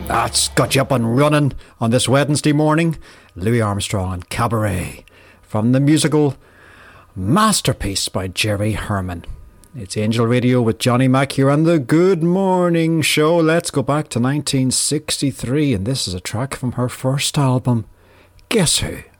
That's got you up and running on this Wednesday morning. Louis Armstrong and Cabaret from the musical Masterpiece by Jerry Herman. It's Angel Radio with Johnny Mac here on the Good Morning Show. Let's go back to 1963, and this is a track from her first album, Guess Who?